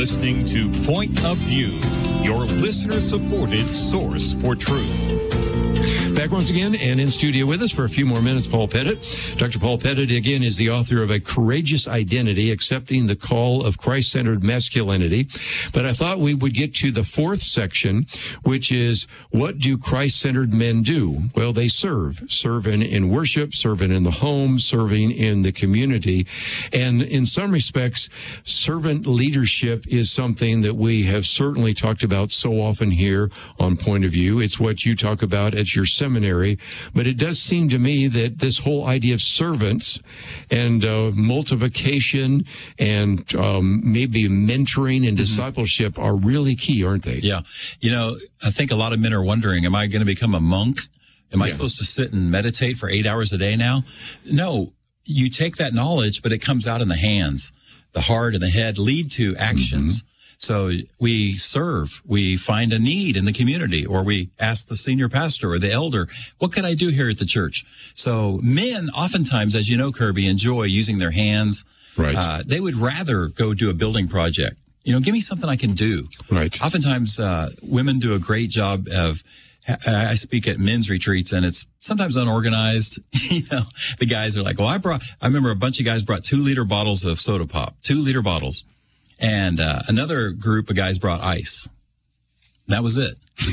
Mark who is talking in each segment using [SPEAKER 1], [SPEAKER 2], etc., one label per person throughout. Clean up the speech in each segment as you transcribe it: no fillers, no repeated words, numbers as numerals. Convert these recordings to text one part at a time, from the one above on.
[SPEAKER 1] listening to Point of View, your listener-supported source for truth.
[SPEAKER 2] Back once again and in studio with us for a few more minutes, Paul Pettit. Dr. Paul Pettit, again, is the author of A Courageous Identity, Accepting the Call of Christ-Centered Masculinity. But I thought we would get to the fourth section, which is, what do Christ-centered men do? Well, they serve in worship, serving in the home, serving in the community. And in some respects, servant leadership is something that we have certainly talked about so often here on Point of View. It's what you talk about at your seminary, but it does seem to me that this whole idea of servants and multiplication and maybe mentoring and discipleship are really key, aren't they?
[SPEAKER 3] Yeah. You know, I think a lot of men are wondering, am I going to become a monk? Am I supposed to sit and meditate for 8 hours a day now? No, you take that knowledge, but it comes out in the hands. The heart and the head lead to actions. Mm-hmm. So we serve, we find a need in the community, or we ask the senior pastor or the elder, what could I do here at the church? So men oftentimes, as you know, Kirby, enjoy using their hands.
[SPEAKER 2] Right.
[SPEAKER 3] They would rather go do a building project. You know, give me something I can do. Right. Oftentimes, women do a great job of, I speak at men's retreats, and it's sometimes unorganized. You know, the guys are like, well, I remember a bunch of guys brought 2-liter bottles of soda pop, 2-liter bottles. And another group of guys brought ice. That was it. The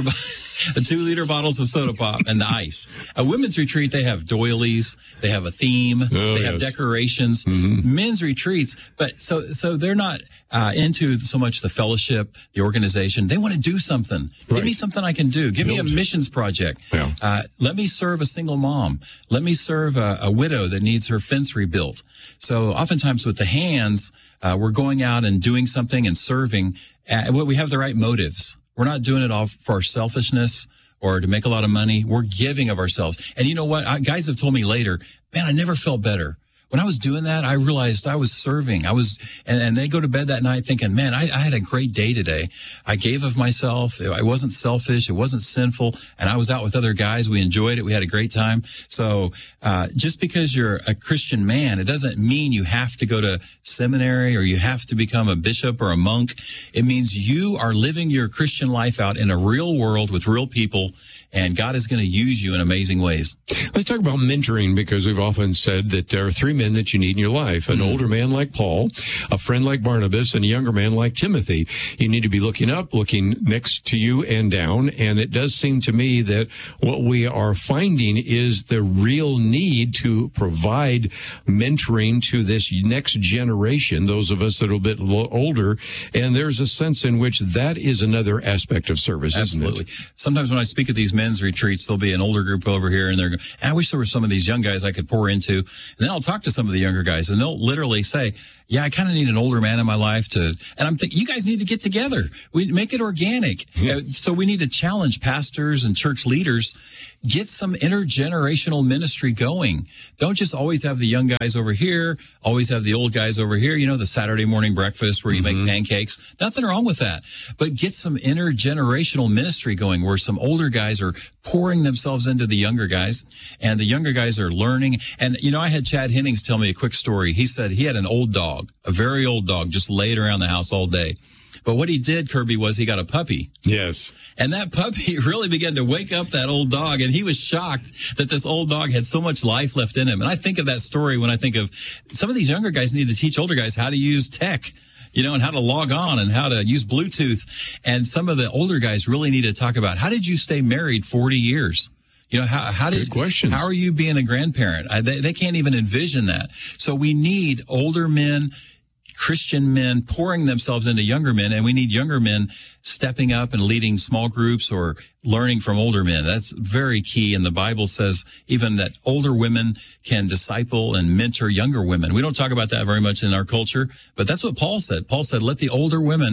[SPEAKER 3] 2-liter bottles of soda pop and the ice. A women's retreat, they have doilies, they have a theme, they have decorations. Mm-hmm. Men's retreats, but so they're not into so much the fellowship, the organization. They want to do something. Right. Give me something I can do. Give me a missions project. Yeah. Let me serve a single mom. Let me serve a widow that needs her fence rebuilt. So oftentimes with the hands, we're going out and doing something and serving. We have the right motives. We're not doing it all for our selfishness or to make a lot of money. We're giving of ourselves. And you know what? Guys have told me later, man, I never felt better. When I was doing that, I realized I was serving. And they go to bed that night thinking, man, I had a great day today. I gave of myself. I wasn't selfish. It wasn't sinful. And I was out with other guys. We enjoyed it. We had a great time. So, just because you're a Christian man, it doesn't mean you have to go to seminary or you have to become a bishop or a monk. It means you are living your Christian life out in a real world with real people, and God is going to use you in amazing ways.
[SPEAKER 2] Let's talk about mentoring, because we've often said that there are 3 men that you need in your life. An older man like Paul, a friend like Barnabas, and a younger man like Timothy. You need to be looking up, looking next to you and down. And it does seem to me that what we are finding is the real need to provide mentoring to this next generation, those of us that are a bit older. And there's a sense in which that is another aspect of service,
[SPEAKER 3] Absolutely.
[SPEAKER 2] Isn't it?
[SPEAKER 3] Sometimes when I speak at these men's retreats, there'll be an older group over here, and they're going, I wish there were some of these young guys I could pour into. And then I'll talk to some of the younger guys, and they'll literally say, yeah, I kind of need an older man in my life and I'm thinking, you guys need to get together. We make it organic. Yeah. So we need to challenge pastors and church leaders, get some intergenerational ministry going. Don't just always have the young guys over here, always have the old guys over here. You know, the Saturday morning breakfast where you make pancakes. Nothing wrong with that. But get some intergenerational ministry going where some older guys are pouring themselves into the younger guys, and the younger guys are learning. And, you know, I had Chad Hennings tell me a quick story. He said he had an old dog, a very old dog, just laid around the house all day. But what he did, Kirby, was he got a puppy.
[SPEAKER 2] Yes.
[SPEAKER 3] And that puppy really began to wake up that old dog, and he was shocked that this old dog had so much life left in him. And I think of that story when I think of some of these younger guys need to teach older guys how to use tech, you know, and how to log on and how to use Bluetooth. And some of the older guys really need to talk about, how did you stay married 40 years? You know,
[SPEAKER 2] Good questions.
[SPEAKER 3] How are you being a grandparent? They can't even envision that. So we need older men, Christian men pouring themselves into younger men, and we need younger men stepping up and leading small groups or learning from older men. That's very key. And the Bible says even that older women can disciple and mentor younger women. We don't talk about that very much in our culture, but that's what Paul said. Paul said, let the older women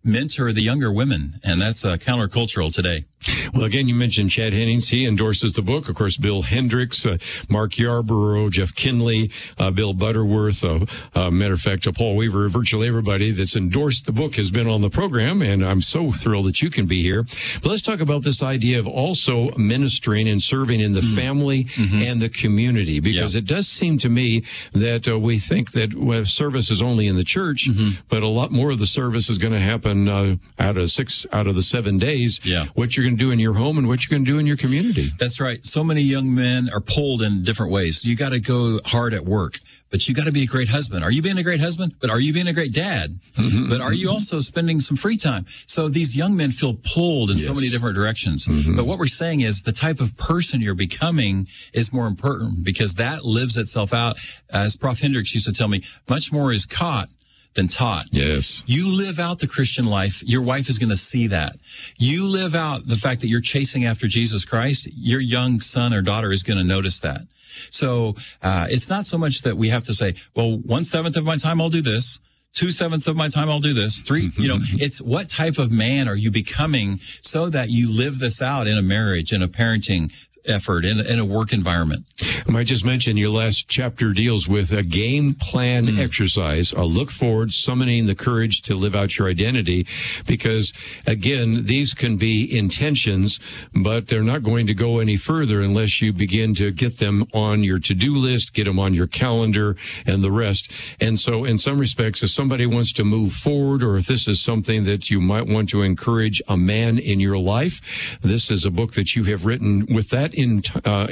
[SPEAKER 3] mentor the younger women, and that's countercultural today.
[SPEAKER 2] Well, again, you mentioned Chad Hennings. He endorses the book. Of course, Bill Hendricks, Mark Yarborough, Jeff Kinley, Bill Butterworth. Matter of fact, Paul Weaver, virtually everybody that's endorsed the book has been on the program, and I'm so thrilled that you can be here. But let's talk about this idea of also ministering and serving in the family and the community, because it does seem to me that we think that service is only in the church, but a lot more of the service is going to happen out of 6 out of the 7 days. What you're going to do in your home and what you're going to do in your community.
[SPEAKER 3] That's right. So many young men are pulled in different ways. You got to go hard at work, but you got to be a great husband. Are you being a great husband? But are you being a great dad? But are you also spending some free time? So these young men feel pulled in so many different directions. But what we're saying is the type of person you're becoming is more important, because that lives itself out. As Prof. Hendricks used to tell me, much more is caught than taught.
[SPEAKER 2] Yes.
[SPEAKER 3] You live out the Christian life. Your wife is going to see that. You live out the fact that you're chasing after Jesus Christ. Your young son or daughter is going to notice that. So, it's not so much that we have to say, well, 1/7 of my time I'll do this. 2/7 of my time I'll do this. 3, it's what type of man are you becoming so that you live this out in a marriage, in a parenting effort, in a work environment.
[SPEAKER 2] I might just mention your last chapter deals with a game plan exercise, a look forward, summoning the courage to live out your identity, because again, these can be intentions, but they're not going to go any further unless you begin to get them on your to-do list, get them on your calendar and the rest. And so in some respects, if somebody wants to move forward, or if this is something that you might want to encourage a man in your life, this is a book that you have written with that in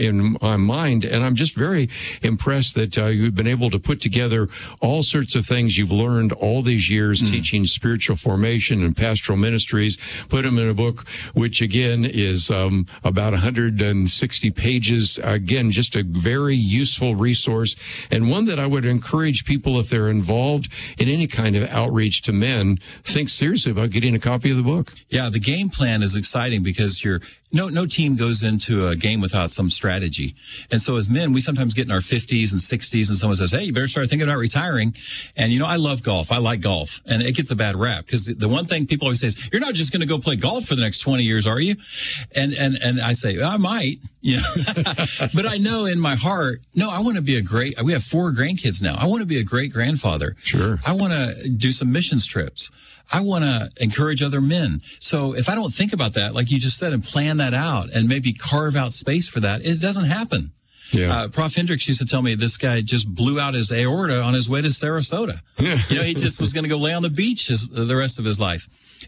[SPEAKER 2] my mind, and I'm just very impressed that you've been able to put together all sorts of things you've learned all these years teaching spiritual formation and pastoral ministries, put them in a book, which again is about 160 pages. Again, just a very useful resource, and one that I would encourage people, if they're involved in any kind of outreach to men, think seriously about getting a copy of the book.
[SPEAKER 3] Yeah, the game plan is exciting because no team goes into a game without some strategy. And so as men, we sometimes get in our 50s and 60s and someone says, hey, you better start thinking about retiring. And, I love golf. I like golf. And it gets a bad rap because the one thing people always say is, you're not just going to go play golf for the next 20 years, are you? And I say, well, I might, but I know in my heart, no, I want to be we have 4 grandkids now. I want to be a great grandfather.
[SPEAKER 2] Sure.
[SPEAKER 3] I want to do some missions trips. I want to encourage other men. So if I don't think about that, like you just said, and plan that out and maybe carve out space for that, it doesn't happen.
[SPEAKER 2] Yeah.
[SPEAKER 3] Prof. Hendricks used to tell me this guy just blew out his aorta on his way to Sarasota. He just was going to go lay on the beach the rest of his life.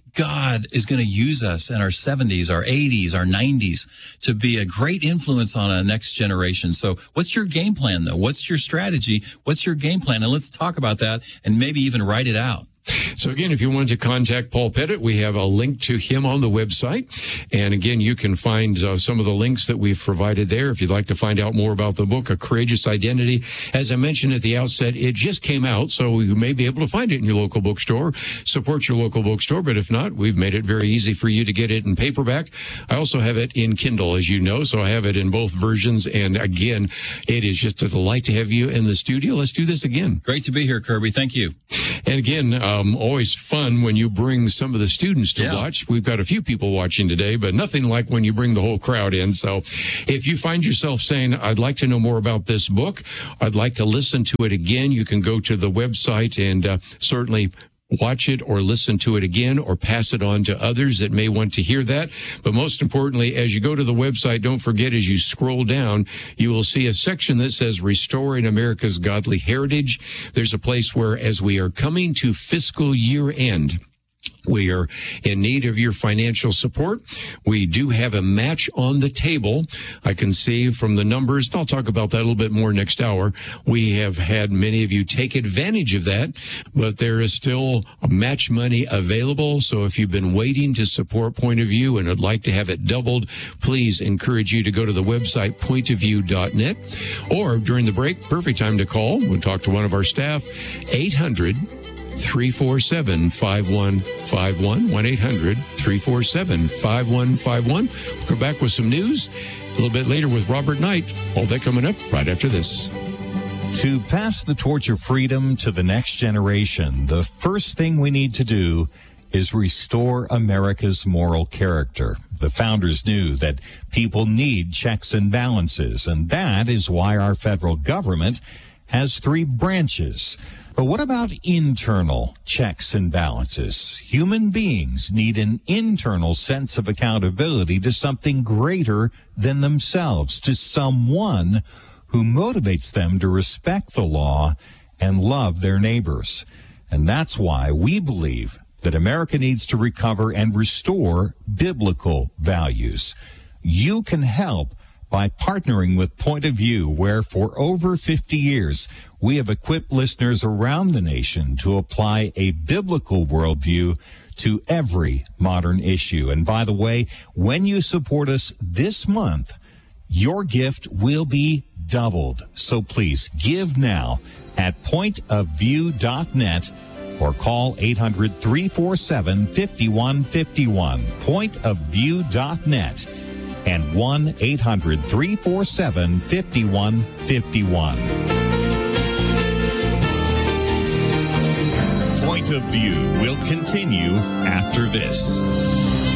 [SPEAKER 3] God is going to use us in our 70s, our 80s, our 90s to be a great influence on a next generation. So what's your game plan, though? What's your strategy? What's your game plan? And let's talk about that and maybe even write it out.
[SPEAKER 2] So again, if you want to contact Paul Pettit, we have a link to him on the website. And again, you can find some of the links that we've provided there. If you'd like to find out more about the book, A Courageous Identity, as I mentioned at the outset, it just came out, so you may be able to find it in your local bookstore. Support your local bookstore, but if not, we've made it very easy for you to get it in paperback. I also have it in Kindle, as you know, so I have it in both versions. And again, it is just a delight to have you in the studio. Let's do this again.
[SPEAKER 3] Great to be here, Kirby. Thank you.
[SPEAKER 2] And again, always fun when you bring some of the students to watch. We've got a few people watching today, but nothing like when you bring the whole crowd in. So if you find yourself saying, I'd like to know more about this book, I'd like to listen to it again, you can go to the website and certainly watch it or listen to it again or pass it on to others that may want to hear that. But most importantly, as you go to the website, don't forget, as you scroll down, you will see a section that says Restoring America's Godly Heritage. There's a place where, as we are coming to fiscal year end, we are in need of your financial support. We do have a match on the table. I can see from the numbers, and I'll talk about that a little bit more next hour. We have had many of you take advantage of that, but there is still match money available. So if you've been waiting to support Point of View and would like to have it doubled, please encourage you to go to the website, pointofview.net, or during the break, perfect time to call. We'll talk to one of our staff, 800-347-5151, 1-800-347-5151. We'll come back with some news a little bit later with Robert Knight. All that coming up right after this.
[SPEAKER 4] To pass the torch of freedom to the next generation, the first thing we need to do is restore America's moral character. The founders knew that people need checks and balances, and that is why our federal government has 3 branches. But what about internal checks and balances? Human beings need an internal sense of accountability to something greater than themselves, to someone who motivates them to respect the law and love their neighbors. And that's why we believe that America needs to recover and restore biblical values. You can help by partnering with Point of View, where for over 50 years, we have equipped listeners around the nation to apply a biblical worldview to every modern issue. And by the way, when you support us this month, your gift will be doubled. So please give now at pointofview.net or call 800-347-5151, pointofview.net, and 1-800-347-5151.
[SPEAKER 1] Point of View will continue after this.